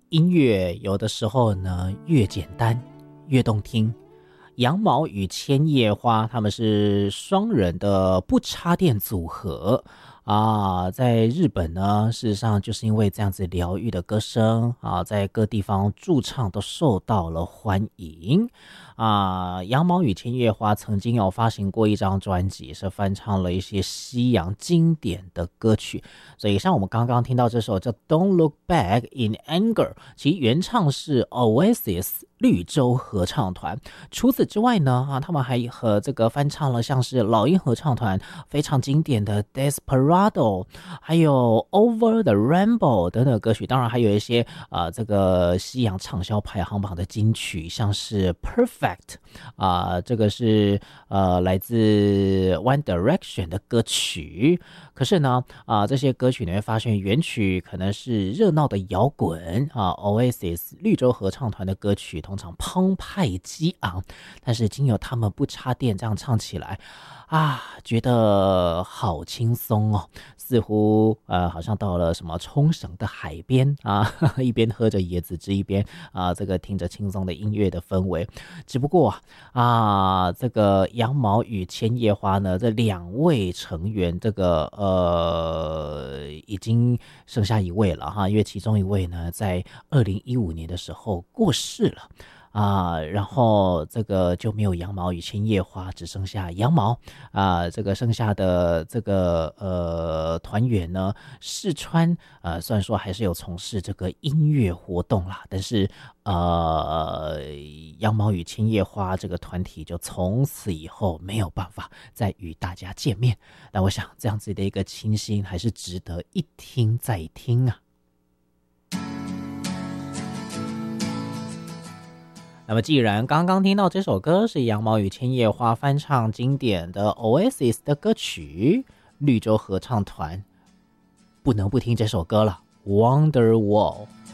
音乐有的时候呢越简单越动听。羊毛与千叶花他们是双人的不插电组合啊，在日本呢，事实上就是因为这样子疗愈的歌声啊，在各地方驻唱都受到了欢迎啊。羊毛与千叶花曾经有发行过一张专辑，是翻唱了一些西洋经典的歌曲，所以像我们刚刚听到这首叫《Don't Look Back in Anger》，其原唱是 Oasis 绿洲合唱团。除此之外呢，他们还和这个翻唱了像是老鹰合唱团非常经典的 Desperado， 还有 Over the Rainbow 等等歌曲，当然还有一些这个西洋畅销排行榜的金曲，像是 Perfect 这个是来自 One Direction 的歌曲。可是呢这些歌曲你会发现原曲可能是热闹的摇滚Oasis 绿洲合唱团的歌曲通常澎湃激昂，但是经由他们不插电这样唱起来觉得好轻松哦，似乎好像到了什么冲绳的海边一边喝着椰子汁一边这个听着轻松的音乐的氛围。只不过这个羊毛与千叶花呢，这两位成员这个已经剩下一位了因为其中一位呢在2015年的时候过世了然后这个就没有羊毛与千叶花，只剩下羊毛这个剩下的这个团员呢，四川虽然说还是有从事这个音乐活动啦，但是羊毛与千叶花这个团体就从此以后没有办法再与大家见面。但我想这样子的一个清新还是值得一听再听那么既然刚刚听到这首歌是羊毛与千叶花翻唱经典的 Oasis 的歌曲绿洲合唱团，不能不听这首歌了， Wonderwall。